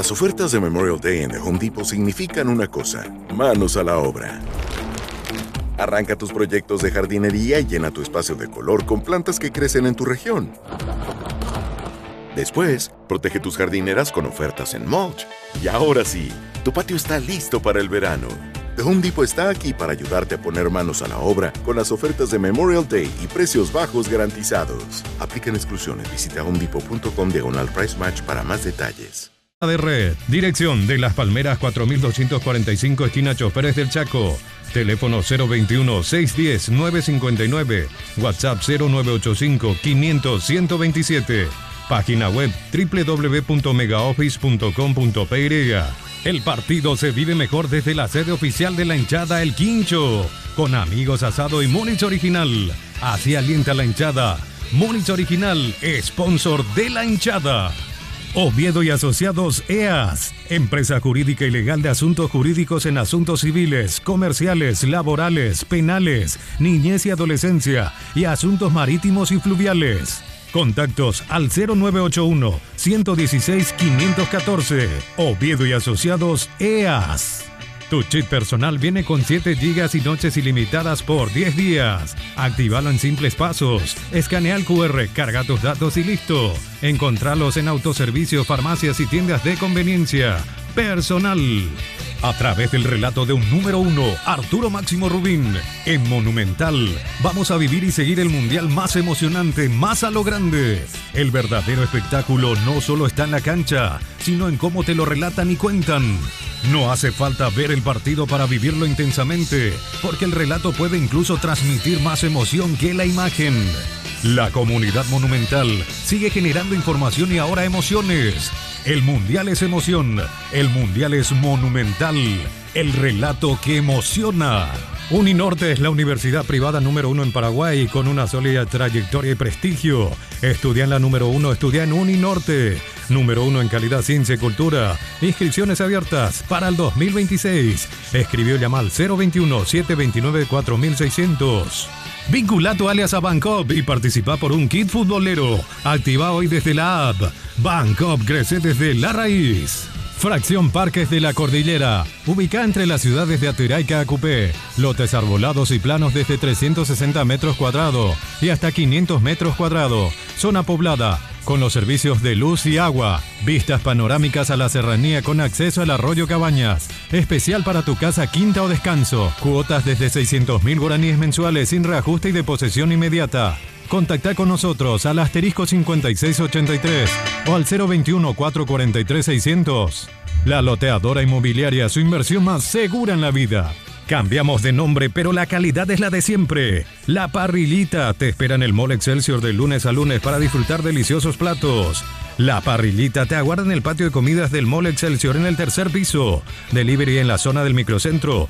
Las ofertas de Memorial Day en The Home Depot significan una cosa: manos a la obra. Arranca tus proyectos de jardinería y llena tu espacio de color con plantas que crecen en tu región. Después, protege tus jardineras con ofertas en mulch. Y ahora sí, tu patio está listo para el verano. The Home Depot está aquí para ayudarte a poner manos a la obra con las ofertas de Memorial Day y precios bajos garantizados. Aplican exclusiones. Visita homedepot.com/price match para más detalles. De Red, dirección de Las Palmeras 4245, esquina Choferes del Chaco. Teléfono 021-610-959. WhatsApp 0985-500-127. Página web www.megaoffice.com.py. El partido se vive mejor desde la sede oficial de la hinchada El Quincho. Con amigos, asado y Múnich Original. Así alienta la hinchada. Múnich Original, sponsor de la hinchada. Oviedo y Asociados EAS, empresa jurídica y legal de asuntos jurídicos en asuntos civiles, comerciales, laborales, penales, niñez y adolescencia y asuntos marítimos y fluviales. Contactos al 0981-116-514. Oviedo y Asociados EAS. Tu chip personal viene con 7 GB y noches ilimitadas por 10 días. Actívalo en simples pasos. Escanea el QR, carga tus datos y listo. Encontralos en autoservicio, farmacias y tiendas de conveniencia. Personal. A través del relato de un número 1, Arturo Máximo Rubín. En Monumental, vamos a vivir y seguir el mundial más emocionante, más a lo grande. El verdadero espectáculo no solo está en la cancha, sino en cómo te lo relatan y cuentan. No hace falta ver el partido para vivirlo intensamente, porque el relato puede incluso transmitir más emoción que la imagen. La comunidad Monumental sigue generando información y ahora emociones. El Mundial es emoción, el Mundial es Monumental, el relato que emociona. Uninorte es la universidad privada número 1 en Paraguay con una sólida trayectoria y prestigio. Estudia en la número 1, estudia en Uninorte. Número 1 en calidad, ciencia y cultura. Inscripciones abiertas para el 2026. Escribió llama al 021-729-4600. Vincula tu alias a Bancop y participa por un kit futbolero. Activa hoy desde la app. Bancop crece desde la raíz. Fracción Parques de la Cordillera. Ubicada entre las ciudades de Atirá y Caacupé. Lotes arbolados y planos desde 360 metros cuadrados y hasta 500 metros cuadrados. Zona poblada, con los servicios de luz y agua. Vistas panorámicas a la serranía con acceso al arroyo Cabañas. Especial para tu casa, quinta o descanso. Cuotas desde 600.000 guaraníes mensuales sin reajuste y de posesión inmediata. Contacta con nosotros al asterisco 5683 o al 021-443-600. La Loteadora Inmobiliaria, su inversión más segura en la vida. Cambiamos de nombre, pero la calidad es la de siempre. La Parrillita te espera en el Mall Excelsior de lunes a lunes para disfrutar deliciosos platos. La Parrillita te aguarda en el patio de comidas del Mall Excelsior en el tercer piso. Delivery en la zona del microcentro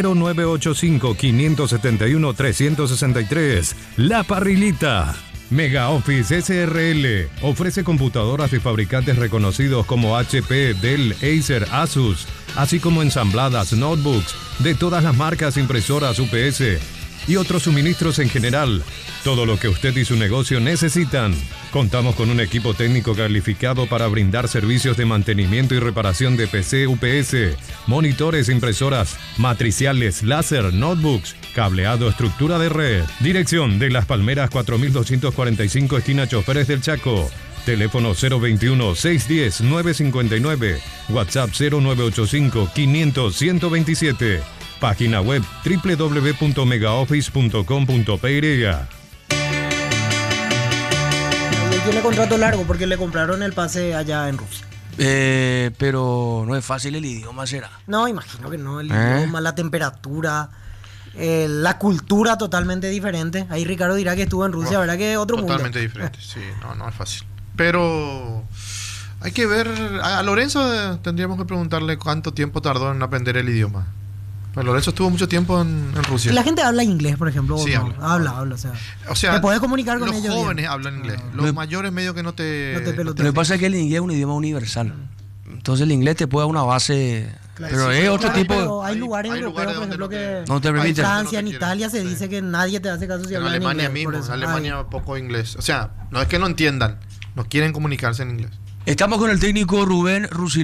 0985-571-363. La Parrillita. Mega Office SRL ofrece computadoras de fabricantes reconocidos como HP, Dell, Acer, Asus, así como ensambladas, notebooks de todas las marcas, impresoras, UPS y otros suministros en general. Todo lo que usted y su negocio necesitan. Contamos con un equipo técnico calificado para brindar servicios de mantenimiento y reparación de PC, UPS, monitores, impresoras, matriciales, láser, notebooks, cableado, estructura de red. Dirección de Las Palmeras 4245, esquina Choferes del Chaco. Teléfono 021-610-959. WhatsApp 0985-500-127. Página web www.megaoffice.com.py. Tiene contrato largo porque le compraron el pase allá en Rusia. Pero no es fácil el idioma, ¿será? No, imagino que no. El idioma, la temperatura, la cultura totalmente diferente. Ahí Ricardo dirá que estuvo en Rusia, ¿verdad? Que otro mundo. Totalmente diferente, sí. No es fácil. Pero hay que ver. A Lorenzo tendríamos que preguntarle cuánto tiempo tardó en aprender el idioma. Pues Lorenzo estuvo mucho tiempo en Rusia. La gente habla inglés, por ejemplo. Sí, no, habla. O sea, te podés comunicar con ellos. Los jóvenes bien. hablan inglés. Los mayores medio que no te Lo que pasa es que el inglés es un idioma universal. Entonces el inglés te puede dar una base. Claro, pero sí, es otro Claro, tipo. pero hay lugares europeos, por ejemplo, que no te permiten. en Francia, en no te Italia se quieren. dice que nadie te hace caso si En hablas en Alemania inglés. mismo, por eso. en Alemania poco inglés. O sea, no es que no entiendan, no quieren comunicarse en inglés. Estamos con el técnico Rubén Rusil.